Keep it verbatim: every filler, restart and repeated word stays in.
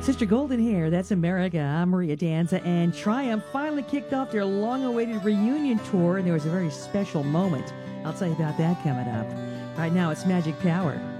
Sister Golden Hair, that's America. I'm Maria Danza, and Triumph finally kicked off their long-awaited reunion tour, and there was a very special moment. I'll tell you about that coming up. Right now, it's Magic Power.